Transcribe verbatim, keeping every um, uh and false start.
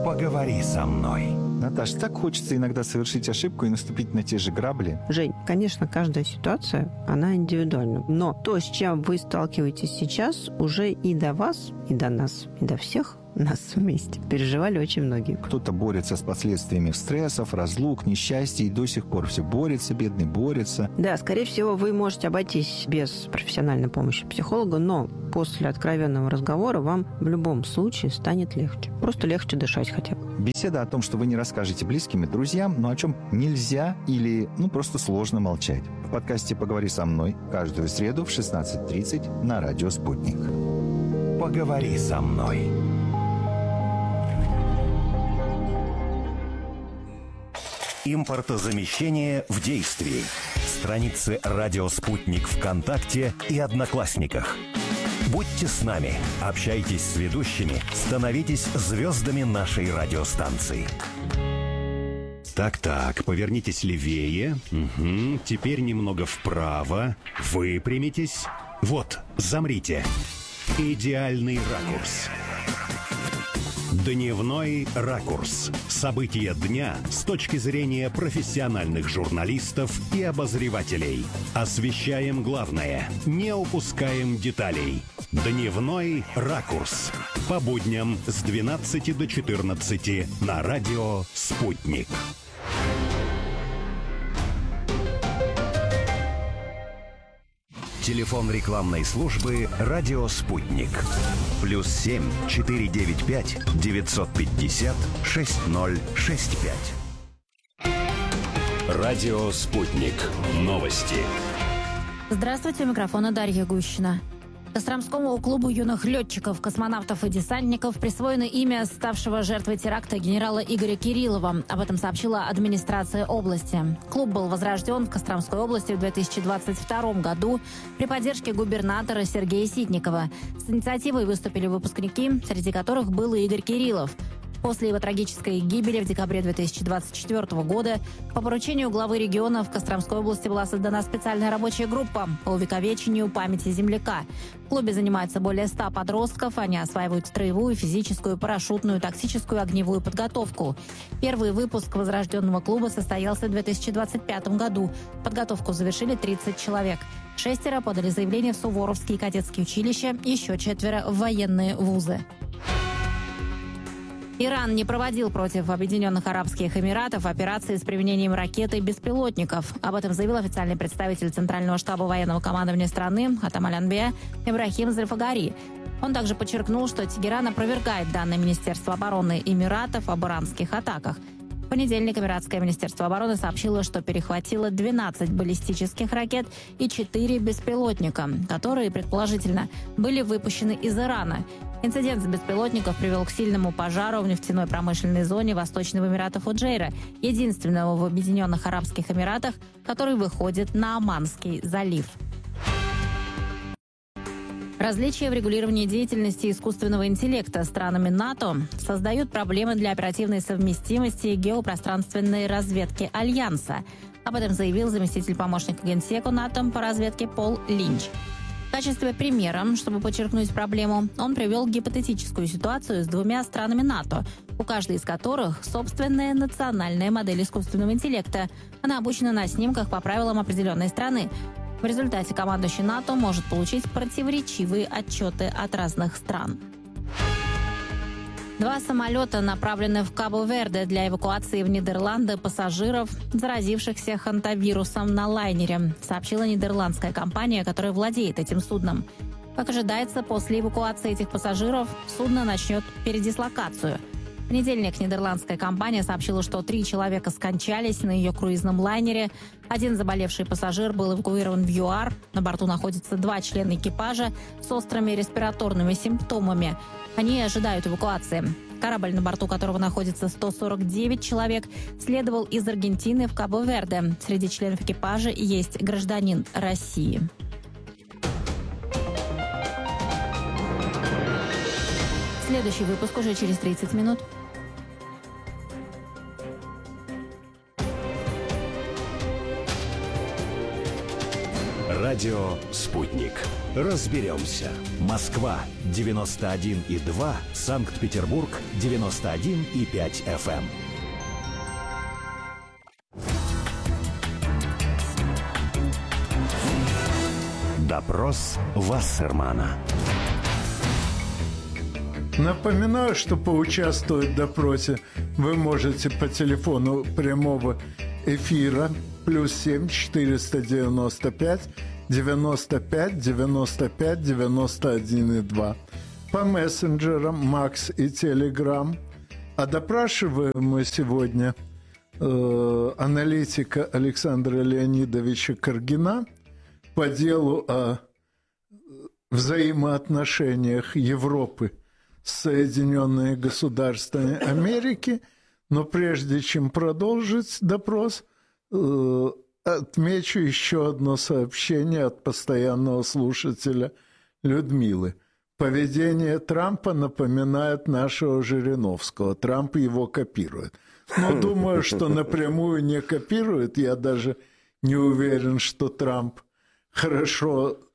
Поговори со мной. Наташ, так хочется иногда совершить ошибку и наступить на те же грабли. Жень, конечно, каждая ситуация, она индивидуальна. Но то, с чем вы сталкиваетесь сейчас, уже и до вас, и до нас, и до всех нас вместе переживали очень многие. Кто-то борется с последствиями стрессов, разлук, несчастья, и до сих пор все борется, бедный борется. Да, скорее всего, вы можете обойтись без профессиональной помощи психолога, но после откровенного разговора вам в любом случае станет легче. Просто легче дышать хотя бы. Беседа о том, что вы не расскажете близким и друзьям, но о чем нельзя или ну просто сложно молчать. В подкасте «Поговори со мной» каждую среду в шестнадцать тридцать на радио «Спутник». Поговори со мной. Импортозамещение в действии. Страницы «Радио Спутник» ВКонтакте и Одноклассниках. Будьте с нами, общайтесь с ведущими, становитесь звездами нашей радиостанции. Так-так, повернитесь левее. Угу. Теперь немного вправо. Выпрямитесь. Вот, замрите. Идеальный ракурс. Дневной ракурс. События дня с точки зрения профессиональных журналистов и обозревателей. Освещаем главное, не упускаем деталей. Дневной ракурс. По будням с двенадцати до четырнадцати на радио «Спутник». Телефон рекламной службы «Радио Спутник». Плюс семь четыре девять пять девятьсот пятьдесят шесть ноль шесть пять. Радио Спутник. Новости. Здравствуйте, у микрофона Дарья Гущина. Костромскому клубу юных летчиков, космонавтов и десантников присвоено имя ставшего жертвой теракта генерала Игоря Кириллова. Об этом сообщила администрация области. Клуб был возрожден в Костромской области в две тысячи двадцать втором году при поддержке губернатора Сергея Ситникова. С инициативой выступили выпускники, среди которых был и Игорь Кириллов. После его трагической гибели в декабре две тысячи двадцать четвёртого года по поручению главы региона в Костромской области была создана специальная рабочая группа по увековечению памяти земляка. В клубе занимаются более ста подростков. Они осваивают строевую, физическую, парашютную, тактическую, огневую подготовку. Первый выпуск возрожденного клуба состоялся в две тысячи двадцать пятом году. Подготовку завершили тридцать человек. Шестеро подали заявление в Суворовские кадетские училища, еще четверо в военные вузы. Иран не проводил против Объединенных Арабских Эмиратов операции с применением ракет и беспилотников. Об этом заявил официальный представитель Центрального штаба военного командования страны Атам аль-Анбия Ибрахим Зальфагари. Он также подчеркнул, что Тегеран опровергает данные Министерства обороны Эмиратов об иранских атаках. В понедельник Эмиратское министерство обороны сообщило, что перехватило двенадцать баллистических ракет и четыре беспилотника, которые, предположительно, были выпущены из Ирана. Инцидент с беспилотников привел к сильному пожару в нефтяной промышленной зоне Восточного Эмирата Фуджейра, единственного в Объединенных Арабских Эмиратах, который выходит на Оманский залив. Различия в регулировании деятельности искусственного интеллекта странами НАТО создают проблемы для оперативной совместимости и геопространственной разведки Альянса. Об этом заявил заместитель помощника генсека НАТО по разведке Пол Линч. В качестве примера, чтобы подчеркнуть проблему, он привел гипотетическую ситуацию с двумя странами НАТО, у каждой из которых собственная национальная модель искусственного интеллекта. Она обучена на снимках по правилам определенной страны. В результате командующий НАТО может получить противоречивые отчеты от разных стран. Два самолета направлены в Кабо-Верде для эвакуации в Нидерланды пассажиров, заразившихся хантавирусом на лайнере, сообщила нидерландская компания, которая владеет этим судном. Как ожидается, после эвакуации этих пассажиров судно начнет передислокацию. В понедельник нидерландская компания сообщила, что три человека скончались на ее круизном лайнере. Один заболевший пассажир был эвакуирован в ЮАР. На борту находятся два члена экипажа с острыми респираторными симптомами. Они ожидают эвакуации. Корабль, на борту которого находится сто сорок девять человек, следовал из Аргентины в Кабо-Верде. Среди членов экипажа есть гражданин России. Следующий выпуск уже через тридцать минут. Радио Радио «Спутник». Разберемся. Москва девяносто один и два, Санкт-Петербург девяносто один и пять эф эм. Допрос Вассермана. Напоминаю, что поучаствовать в допросе вы можете по телефону прямого эфира плюс семь четыреста девяносто пять девяносто пять девяносто пять девяносто один и два, по мессенджерам Макс и Телеграм. А допрашиваем мы сегодня э, аналитика Александра Леонидовича Каргина по делу о взаимоотношениях Европы с Соединенными Государствами Америки. Но прежде чем продолжить допрос, э, отмечу еще одно сообщение от постоянного слушателя Людмилы. Поведение Трампа напоминает нашего Жириновского. Трамп его копирует. Но думаю, что напрямую не копирует. Я даже не уверен, что Трамп хорошо